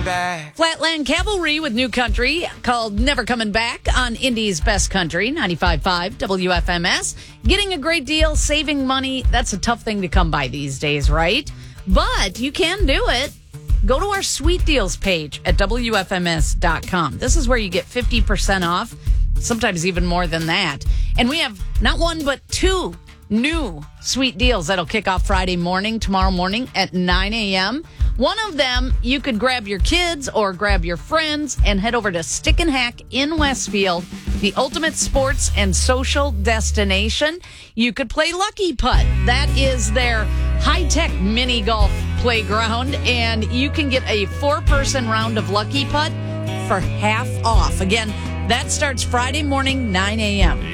Flatland Cavalry with new country called Never Coming Back on Indy's Best Country, 95.5 WFMS. Getting a great deal, saving money, that's a tough thing to come by these days, right? But you can do it. Go to our sweet deals page at WFMS.com. This is where you get 50% off, sometimes even more than that. And we have not one, but two new sweet deals that'll kick off Friday morning, tomorrow morning at 9 a.m. One of them, you could grab your kids or grab your friends and head over to Stick and Hack in Westfield, the ultimate sports and social destination. You could play Lucky Putt. That is their high-tech mini golf playground, and you can get a 4-person round of Lucky Putt for half off. Again, that starts Friday morning, 9 a.m.